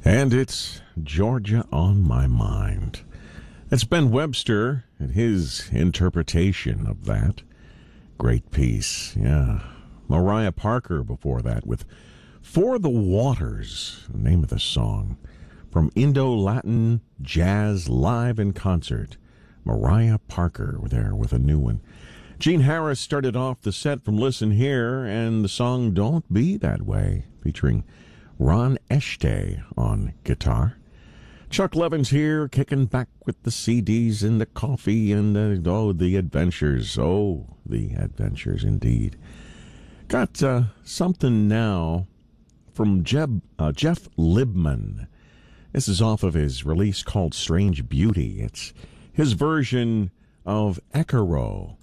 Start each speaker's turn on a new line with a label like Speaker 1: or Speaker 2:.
Speaker 1: And it's Georgia on My Mind. It's Ben Webster and his interpretation of that. Great piece, yeah. Mariah Parker before that with For the Waters, the name of the song. From Indo-Latin Jazz Live in Concert. Mariah Parker there with a new one. Gene Harris started off the set from Listen Here and the song Don't Be That Way, featuring Ron Echte on guitar. Chuck Levin's here, kicking back with the CDs and the coffee and the adventures. Oh, the adventures indeed. Got something now from Jeff Libman. This is off of his release called Strange Beauty. It's his version of Ekaro